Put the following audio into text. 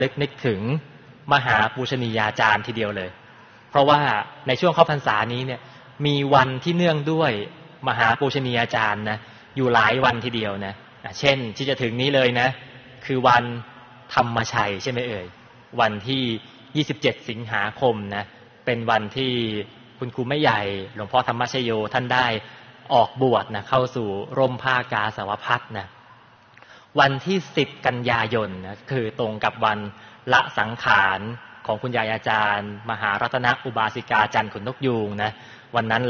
นึกถึงมหาปูชนียาจารย์ทีเดียวเลยเพราะว่าในช่วงเข้าพรรษานี้เนี่ยมีวันที่เนื่องด้วยมหาปูชนียาจารย์นะอยู่หลายวันทีเดียวนะเช่นที่จะถึงนี้เลยนะคือวันธรรมชัยใช่ไหมเอ่ยวันที่27สิงหาคมนะเป็นวันที่คุณครูแม่ใหญ่หลวงพ่อธรรมชโยท่านได้ออกบวชนะเข้าสู่ร่มผ้ากาสาวพัสนะวันที่10กันยายนนะคือตรงกับวันละสังขารของคุณยายอาจารย์มหารัตนอุบาสิกาจันทร์ขนนกยูงนะวันนั้น